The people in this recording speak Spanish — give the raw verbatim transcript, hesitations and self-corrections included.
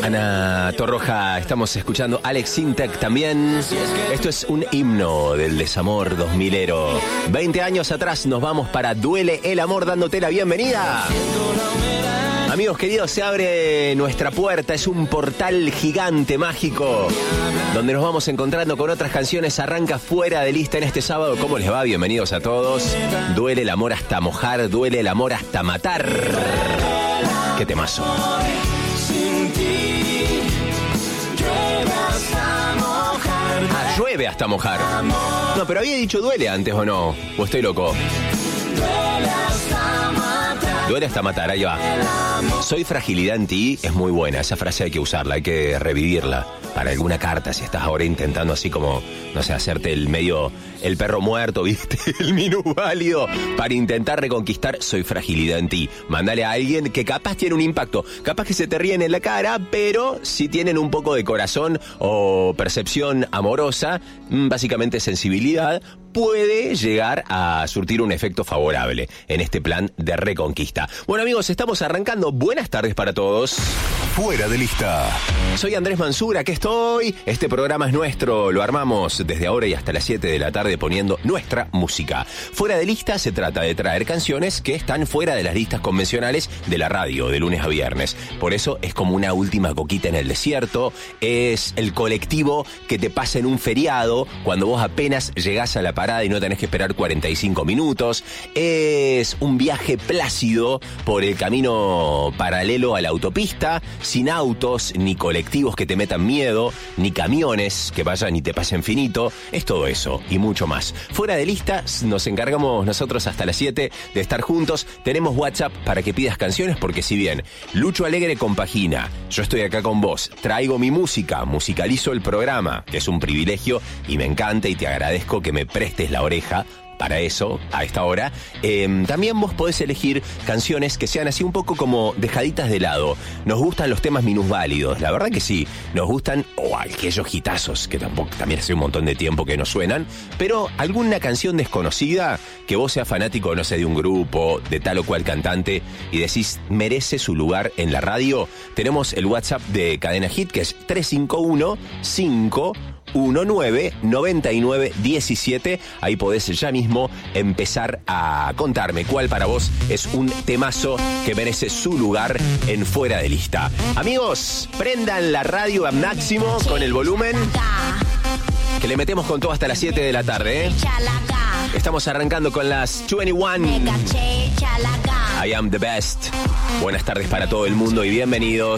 Ana Torroja, estamos escuchando Alex Sintek también. Esto es un himno del desamor dos milero. veinte años atrás nos vamos para Duele el Amor, dándote la bienvenida. Amigos queridos, se abre nuestra puerta, es un portal gigante, mágico, donde nos vamos encontrando con otras canciones. Arranca Fuera de Lista en este sábado. ¿Cómo les va? Bienvenidos a todos. Duele el amor hasta mojar, duele el amor hasta matar. ¡Qué temazo! Ah, llueve hasta mojar. No, pero había dicho duele antes, ¿o no? ¿O estoy loco? Duele hasta matar, ahí va. Soy fragilidad en ti, es muy buena. Esa frase hay que usarla, hay que revivirla para alguna carta. Si estás ahora intentando así como, no sé, hacerte el medio, el perro muerto, ¿viste? El minusválido, para intentar reconquistar, soy fragilidad en ti. Mándale a alguien que capaz tiene un impacto. Capaz que se te ríen en la cara, pero si tienen un poco de corazón o percepción amorosa, básicamente sensibilidad, puede llegar a surtir un efecto favorable en este plan de reconquista. Bueno, amigos, estamos arrancando. Buenas tardes para todos. Fuera de Lista. Soy Andrés Mansura, aquí estoy. Este programa es nuestro, lo armamos desde ahora y hasta las siete de la tarde poniendo nuestra música. Fuera de Lista se trata de traer canciones que están fuera de las listas convencionales de la radio, de lunes a viernes. Por eso es como una última coquita en el desierto, es el colectivo que te pasa en un feriado cuando vos apenas llegás a la parada y no tenés que esperar cuarenta y cinco minutos, es un viaje plácido por el camino paralelo a la autopista, sin autos ni colectivos que te metan miedo, ni camiones que vayan y te pasen finito. Es todo eso y mucho más. Fuera de Lista nos encargamos nosotros hasta las siete de estar juntos. Tenemos WhatsApp para que pidas canciones, porque si bien Lucho Alegre compagina, yo estoy acá con vos, traigo mi música, musicalizo el programa, que es un privilegio y me encanta y te agradezco que me prestes la oreja para eso, a esta hora. Eh, también vos podés elegir canciones que sean así un poco como dejaditas de lado. Nos gustan los temas minusválidos, la verdad que sí. Nos gustan, o oh, aquellos hitazos, que tampoco, también hace un montón de tiempo que no suenan, pero alguna canción desconocida, que vos seas fanático, no sé, de un grupo, de tal o cual cantante, y decís, merece su lugar en la radio. Tenemos el WhatsApp de Cadena Hit, que es tres cinco uno, cinco uno nueve, nueve nueve uno siete. Ahí podés ya mismo empezar a contarme cuál para vos es un temazo que merece su lugar en Fuera de Lista. Amigos, prendan la radio a máximo con el volumen, que le metemos con todo hasta las siete de la tarde, ¿eh? Estamos arrancando con las veintiuno. I am the best. Buenas tardes para todo el mundo y bienvenidos.